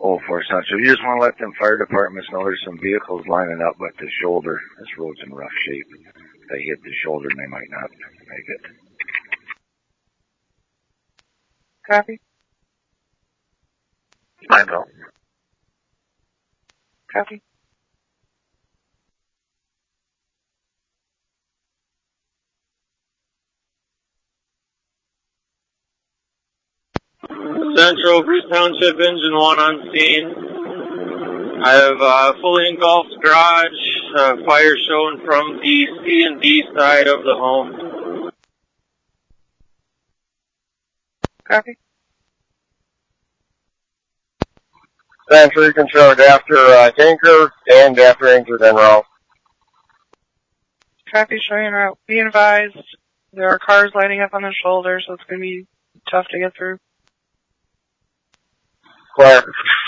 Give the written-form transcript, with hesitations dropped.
04 Central. You just want to let them fire departments know there's some vehicles lining up at the shoulder. This road's in rough shape. If they hit the shoulder, they might not make it. Copy. Mindville. Copy. Central Bruce Township, engine 1 on scene. I have fully engulfed garage, fire shown from the C and D side of the home. Copy. Century confirmed after tanker and after anchored en route. Copy, showing route. Be advised, there are cars lining up on the shoulder, so it's going to be tough to get through. Clear.